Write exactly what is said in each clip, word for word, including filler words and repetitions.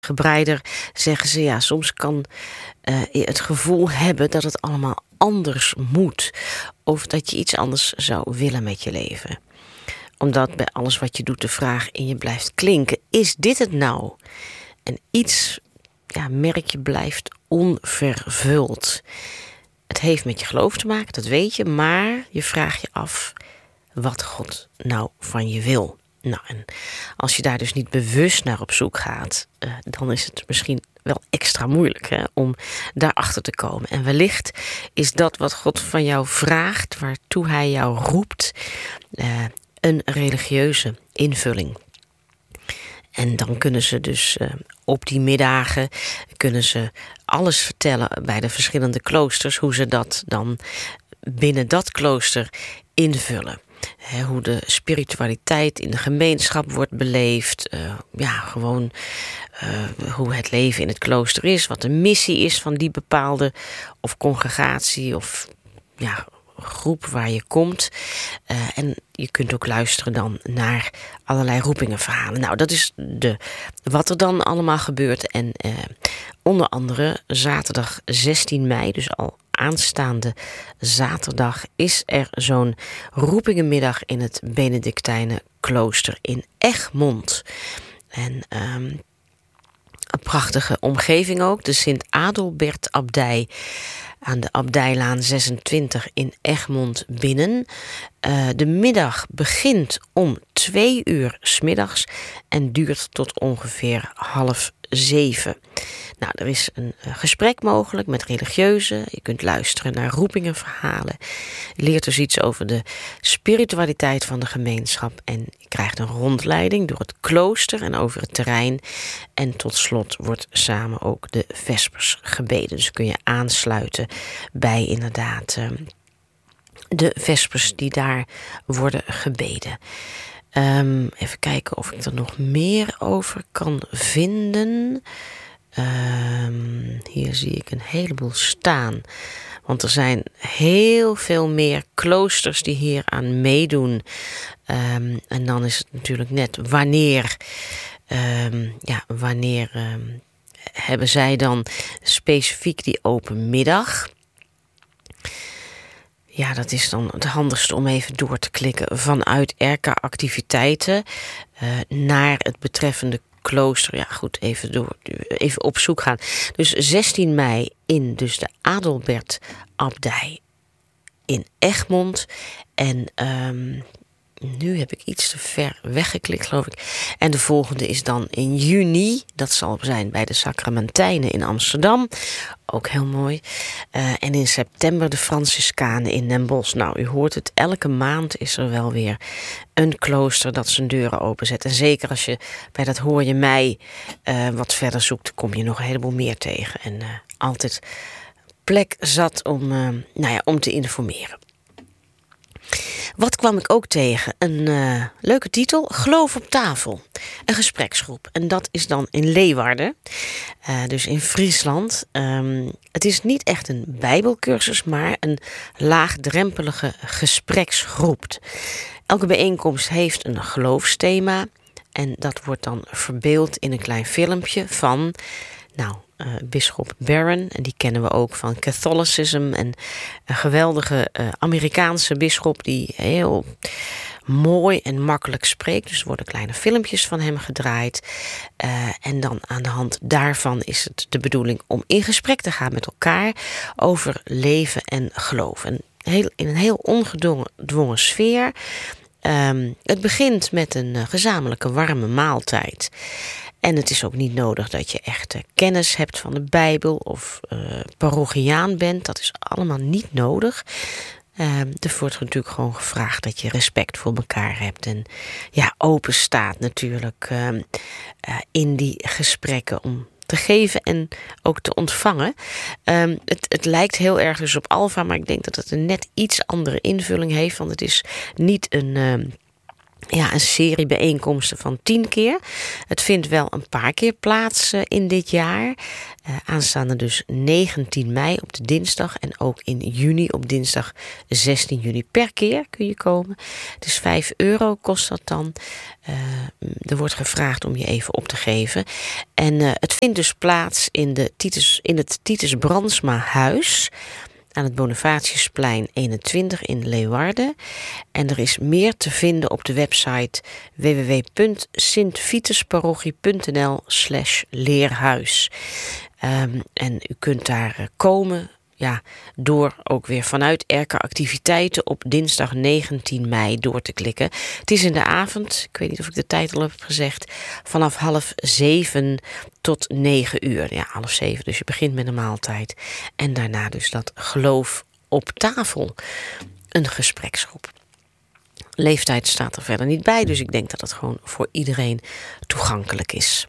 uitgebreider zeggen ze, ja, soms kan uh, je het gevoel hebben dat het allemaal anders moet. Of dat je iets anders zou willen met je leven. Omdat bij alles wat je doet de vraag in je blijft klinken, is dit het nou? En iets, ja, merk je, blijft onvervuld. Het heeft met je geloof te maken, dat weet je, maar je vraagt je af wat God nou van je wil. Nou, en als je daar dus niet bewust naar op zoek gaat, uh, dan is het misschien wel extra moeilijk, hè, om daarachter te komen. En wellicht is dat wat God van jou vraagt, waartoe hij jou roept, uh, een religieuze invulling. En dan kunnen ze dus uh, op die middagen kunnen ze alles vertellen bij de verschillende kloosters, hoe ze dat dan binnen dat klooster invullen. He, hoe de spiritualiteit in de gemeenschap wordt beleefd. Uh, ja, gewoon uh, hoe het leven in het klooster is. Wat de missie is van die bepaalde of congregatie of ja, groep waar je komt. Uh, en je kunt ook luisteren dan naar allerlei roepingenverhalen. Nou, dat is de, wat er dan allemaal gebeurt. En uh, onder andere zaterdag zestien mei, dus al aanstaande zaterdag, is er zo'n roepingenmiddag in het Benedictijnenklooster in Egmond. En um, een prachtige omgeving ook, de Sint-Adelbert Abdij aan de Abdijlaan zesentwintig in Egmond binnen. Uh, de middag begint om twee uur 's middags en duurt tot ongeveer half zeven. Nou, er is een uh, gesprek mogelijk met religieuzen. Je kunt luisteren naar roepingenverhalen. Je leert dus iets over de spiritualiteit van de gemeenschap. En je krijgt een rondleiding door het klooster en over het terrein. En tot slot wordt samen ook de vespers gebeden. Dus kun je aansluiten bij inderdaad uh, de vespers die daar worden gebeden. Um, even kijken of ik er nog meer over kan vinden. Um, hier zie ik een heleboel staan. Want er zijn heel veel meer kloosters die hier aan meedoen. Um, en dan is het natuurlijk net wanneer, um, ja, wanneer um, hebben zij dan specifiek die open middag. Ja, dat is dan het handigste om even door te klikken vanuit R K Activiteiten uh, naar het betreffende klooster. Ja, goed, even, door, even op zoek gaan. Dus zestien mei in dus de Adelbert Abdij in Egmond. En um, nu heb ik iets te ver weggeklikt, geloof ik. En de volgende is dan in juni. Dat zal zijn bij de Sacramentijnen in Amsterdam. Ook heel mooi. Uh, en in september de Franciscanen in Den Bosch. Nou, u hoort het, elke maand is er wel weer een klooster dat zijn deuren openzet. En zeker als je bij dat Hoor je mij uh, wat verder zoekt, kom je nog een heleboel meer tegen. En uh, altijd plek zat om, uh, nou ja, om te informeren. Wat kwam ik ook tegen? Een uh, leuke titel, Geloof op tafel. Een gespreksgroep. En dat is dan in Leeuwarden, uh, dus in Friesland. Um, het is niet echt een bijbelcursus, maar een laagdrempelige gespreksgroep. Elke bijeenkomst heeft een geloofsthema. En dat wordt dan verbeeld in een klein filmpje van, nou, Uh, bisschop Barron, en die kennen we ook van Catholicism, en een geweldige uh, Amerikaanse bisschop die heel mooi en makkelijk spreekt. Dus er worden kleine filmpjes van hem gedraaid. Uh, en dan aan de hand daarvan is het de bedoeling om in gesprek te gaan met elkaar over leven en geloof. En heel, in een heel ongedwongen sfeer. Um, het begint met een uh, gezamenlijke warme maaltijd. En het is ook niet nodig dat je echt uh, kennis hebt van de Bijbel of uh, parochiaan bent. Dat is allemaal niet nodig. Uh, er wordt natuurlijk gewoon gevraagd dat je respect voor elkaar hebt. En ja, open staat natuurlijk uh, uh, in die gesprekken om te geven en ook te ontvangen. Um, het, het lijkt heel erg dus op Alpha, maar ik denk dat het een net iets andere invulling heeft. Want het is niet een... Uh, Ja, een serie bijeenkomsten van tien keer. Het vindt wel een paar keer plaats uh, in dit jaar. Uh, aanstaande dus negentien mei op de dinsdag. En ook in juni op dinsdag zestien juni per keer kun je komen. Het is vijf euro kost dat dan. Uh, er wordt gevraagd om je even op te geven. En uh, het vindt dus plaats in, de Titus, in het Titus Brandsma Huis aan het Bonifatiusplein eenentwintig in Leeuwarden. En er is meer te vinden op de website w w w punt sint vitusparochie punt n l slash leerhuis. Um, en u kunt daar komen, ja, door ook weer vanuit Erka Activiteiten op dinsdag negentien mei door te klikken. Het is in de avond, ik weet niet of ik de tijd al heb gezegd, vanaf half zeven tot negen uur. Ja, half zeven, dus je begint met een maaltijd. En daarna dus dat geloof op tafel. Een gespreksgroep. Leeftijd staat er verder niet bij, dus ik denk dat het gewoon voor iedereen toegankelijk is.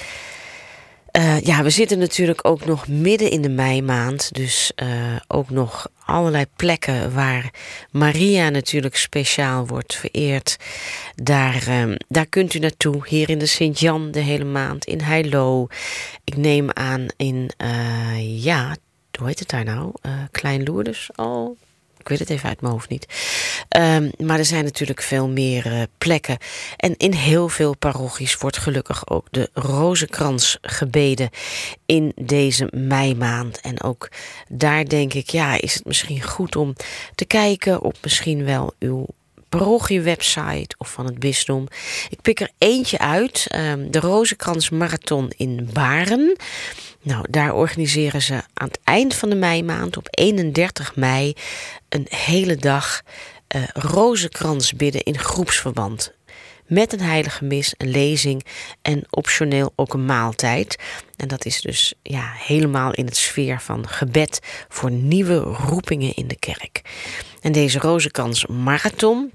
Uh, ja, we zitten natuurlijk ook nog midden in de meimaand. Dus uh, ook nog allerlei plekken waar Maria natuurlijk speciaal wordt vereerd. Daar, uh, daar kunt u naartoe. Hier in de Sint-Jan de hele maand. In Heilo. Ik neem aan in, uh, ja, hoe heet het daar nou? Uh, Klein Lourdes. Oh, ik weet het even uit mijn hoofd niet. Um, maar er zijn natuurlijk veel meer uh, plekken. En in heel veel parochies wordt gelukkig ook de rozenkrans gebeden in deze meimaand. En ook daar denk ik, ja, is het misschien goed om te kijken op misschien wel uw parochiewebsite of van het bisdom. Ik pik er eentje uit, um, de Rozenkrans Marathon in Baren. Nou, daar organiseren ze aan het eind van de meimaand, op eenendertig mei, een hele dag uh, rozenkrans bidden in groepsverband. Met een heilige mis, een lezing en optioneel ook een maaltijd. En dat is dus ja, helemaal in het sfeer van gebed voor nieuwe roepingen in de kerk. En deze Rozenkrans Marathon,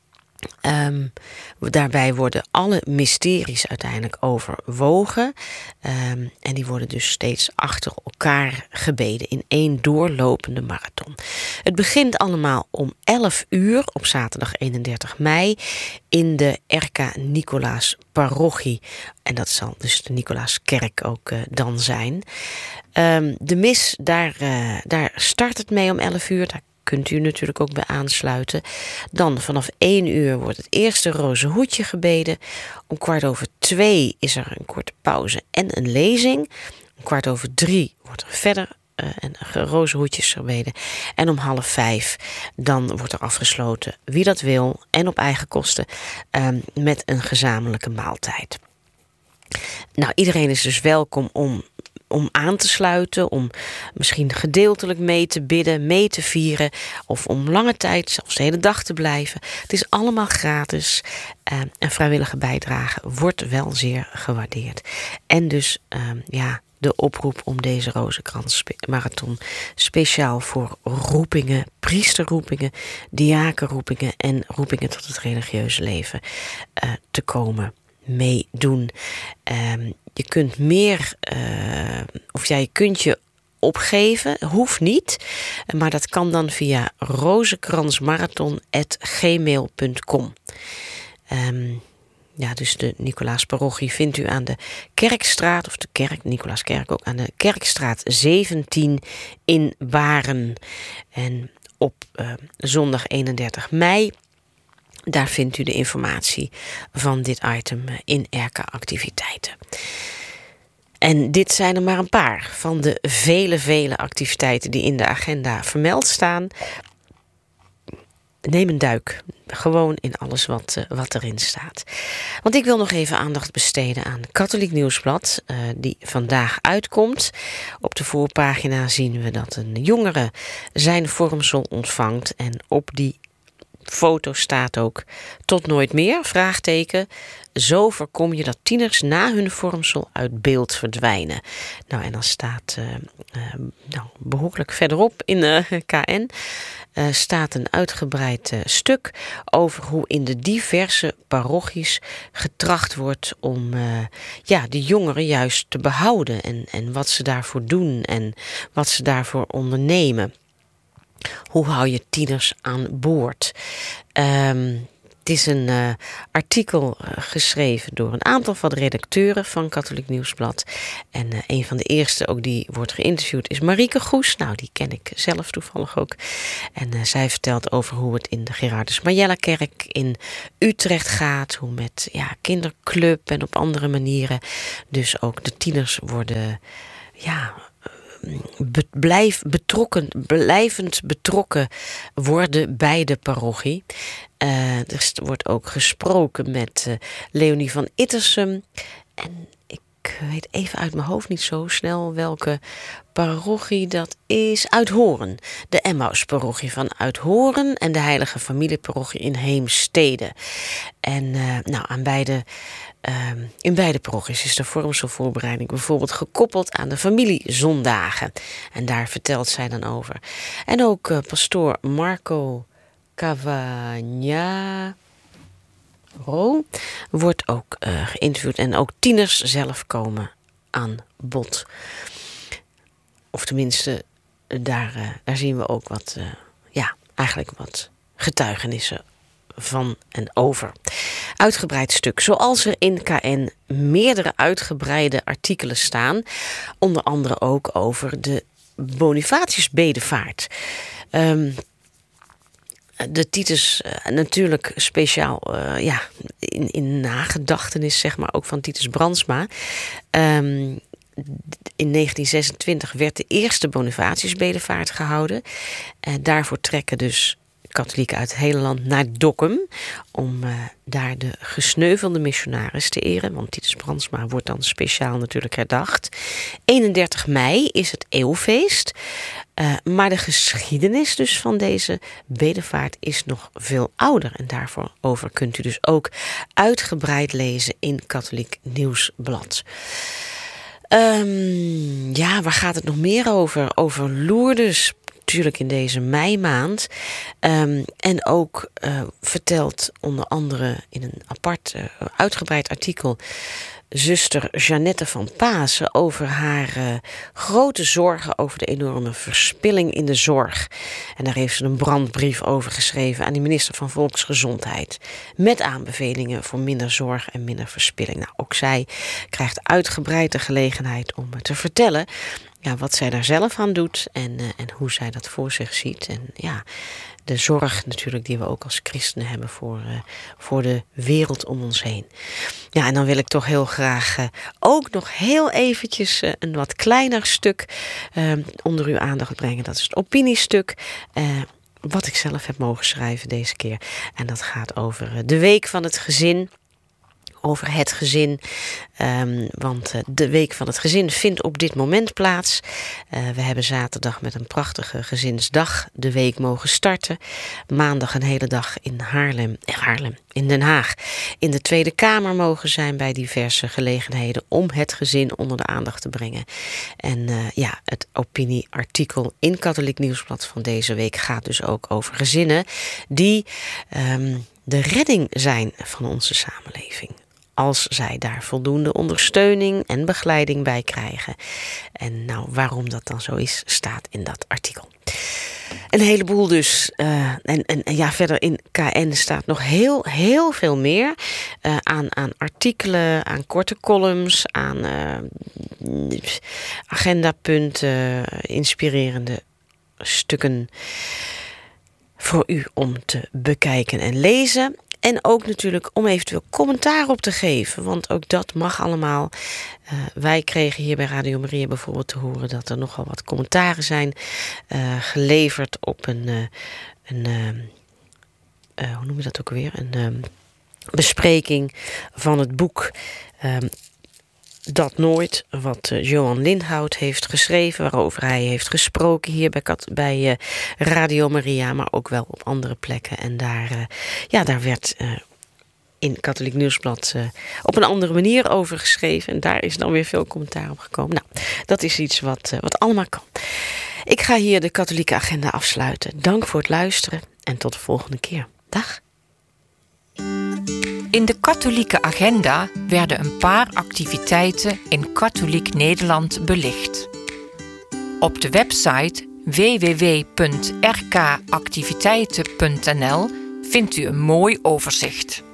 Um, daarbij worden alle mysteries uiteindelijk overwogen. Um, en die worden dus steeds achter elkaar gebeden in één doorlopende marathon. Het begint allemaal om elf uur op zaterdag eenendertig mei in de Erka Nicolaas Parochie. En dat zal dus de Nicolaaskerk ook uh, dan zijn. Um, de mis, daar, uh, daar start het mee om elf uur. Daar kunt u natuurlijk ook bij aansluiten. Dan vanaf één uur wordt het eerste rozenhoedje gebeden. Om kwart over twee is er een korte pauze en een lezing. Om kwart over drie wordt er verder uh, en rozenhoedjes gebeden. En om half vijf dan wordt er afgesloten wie dat wil en op eigen kosten uh, met een gezamenlijke maaltijd. Nou, iedereen is dus welkom om om aan te sluiten, om misschien gedeeltelijk mee te bidden, mee te vieren of om lange tijd, zelfs de hele dag te blijven. Het is allemaal gratis uh, en vrijwillige bijdrage wordt wel zeer gewaardeerd. En dus uh, ja, de oproep om deze Rozenkrans-marathon speciaal voor roepingen, priesterroepingen, diakenroepingen en roepingen tot het religieuze leven uh, te komen meedoen. Um, je kunt meer, uh, of ja, je kunt je opgeven, hoeft niet, maar dat kan dan via rozenkransmarathon at gmail punt com. Um, ja, dus de Nicolaasparochie vindt u aan de Kerkstraat, of de kerk, Nicolaaskerk ook, aan de Kerkstraat zeventien in Baren. En op uh, zondag eenendertig mei, daar vindt u de informatie van dit item in Erka Activiteiten. En dit zijn er maar een paar van de vele, vele activiteiten die in de agenda vermeld staan. Neem een duik, gewoon in alles wat, uh, wat erin staat. Want ik wil nog even aandacht besteden aan Katholiek Nieuwsblad, uh, die vandaag uitkomt. Op de voorpagina zien we dat een jongere zijn vormsel ontvangt en op die foto staat ook tot nooit meer, vraagteken. Zo voorkom je dat tieners na hun vormsel uit beeld verdwijnen. Nou, en dan staat uh, uh, nou, behoorlijk verderop in de K N uh, staat een uitgebreid uh, stuk over hoe in de diverse parochies getracht wordt om uh, ja, de jongeren juist te behouden en, en wat ze daarvoor doen en wat ze daarvoor ondernemen. Hoe hou je tieners aan boord? Um, Het is een uh, artikel uh, geschreven door een aantal van de redacteuren van Katholiek Nieuwsblad. En uh, een van de eerste ook die wordt geïnterviewd is Marieke Goes. Nou, die ken ik zelf toevallig ook. En uh, zij vertelt over hoe het in de Gerardus Majella-kerk in Utrecht gaat. Hoe met ja, kinderclub en op andere manieren. Dus ook de tieners worden ja, be- blijf betrokken, blijvend betrokken worden bij de parochie. Uh, er wordt ook gesproken met uh, Leonie van Ittersum. En ik weet even uit mijn hoofd niet zo snel welke parochie dat is. Uithoren. De Emmaus-parochie van Uithoren en de Heilige Familieparochie in Heemstede. En uh, nou, aan beide, uh, in beide parochies is de vormselvoorbereiding bijvoorbeeld gekoppeld aan de familiezondagen. En daar vertelt zij dan over. En ook uh, pastoor Marco Cavagnaro wordt ook uh, geïnterviewd. En ook tieners zelf komen aan bod. Of tenminste, daar, uh, daar zien we ook wat, uh, ja, eigenlijk wat getuigenissen van en over. Uitgebreid stuk. Zoals er in K N meerdere uitgebreide artikelen staan. Onder andere ook over de Bonifatiusbedevaart. Um, De Titus uh, natuurlijk speciaal uh, ja, in, in nagedachtenis, zeg maar, ook van Titus Brandsma. Um, in negentien zesentwintig werd de eerste Bonifatiusbedevaart gehouden. Uh, daarvoor trekken dus katholieken uit het hele land naar Dokkum om uh, daar de gesneuvelde missionaris te eren. Want Titus Brandsma wordt dan speciaal natuurlijk herdacht. eenendertig mei is het eeuwfeest. Uh, maar de geschiedenis dus van deze bedevaart is nog veel ouder. En daarvoor over kunt u dus ook uitgebreid lezen in Katholiek Nieuwsblad. Um, ja, waar gaat het nog meer over? Over Lourdes, natuurlijk in deze meimaand. Um, en ook uh, vertelt onder andere in een apart uh, uitgebreid artikel zuster Jeannette van Pasen over haar uh, grote zorgen over de enorme verspilling in de zorg. En daar heeft ze een brandbrief over geschreven aan de minister van Volksgezondheid. Met aanbevelingen voor minder zorg en minder verspilling. Nou, ook zij krijgt uitgebreid de gelegenheid om te vertellen ja, wat zij daar zelf aan doet en, uh, en hoe zij dat voor zich ziet. En ja, de zorg natuurlijk die we ook als christenen hebben voor, uh, voor de wereld om ons heen. Ja, en dan wil ik toch heel graag uh, ook nog heel eventjes uh, een wat kleiner stuk uh, onder uw aandacht brengen. Dat is het opiniestuk uh, wat ik zelf heb mogen schrijven deze keer. En dat gaat over uh, de week van het gezin. Over het gezin, um, want uh, de week van het gezin vindt op dit moment plaats. Uh, we hebben zaterdag met een prachtige gezinsdag de week mogen starten. Maandag een hele dag in Haarlem, eh, Haarlem, in Den Haag. In de Tweede Kamer mogen zijn bij diverse gelegenheden om het gezin onder de aandacht te brengen. En uh, ja, het opinieartikel in Katholiek Nieuwsblad van deze week gaat dus ook over gezinnen die um, de redding zijn van onze samenleving. Als zij daar voldoende ondersteuning en begeleiding bij krijgen. En nou, waarom dat dan zo is, staat in dat artikel. Een heleboel dus. Uh, en, en ja, verder in K N staat nog heel, heel veel meer. Uh, aan, aan artikelen, aan korte columns, aan uh, agendapunten, inspirerende stukken voor u om te bekijken en lezen. En ook natuurlijk om eventueel commentaar op te geven. Want ook dat mag allemaal. Uh, wij kregen hier bij Radio Maria bijvoorbeeld te horen dat er nogal wat commentaren zijn uh, geleverd op een, uh, een uh, uh, hoe noem je dat ook weer? Een uh, bespreking van het boek Uh, Dat Nooit, wat uh, Johan Lindhout heeft geschreven, waarover hij heeft gesproken hier bij, bij uh, Radio Maria, maar ook wel op andere plekken. En daar, uh, ja, daar werd uh, in Katholiek Nieuwsblad uh, op een andere manier over geschreven. En daar is dan weer veel commentaar op gekomen. Nou, dat is iets wat, uh, wat allemaal kan. Ik ga hier de katholieke agenda afsluiten. Dank voor het luisteren en tot de volgende keer. Dag. In de katholieke agenda werden een paar activiteiten in katholiek Nederland belicht. Op de website w w w punt r k activiteiten punt n l vindt u een mooi overzicht.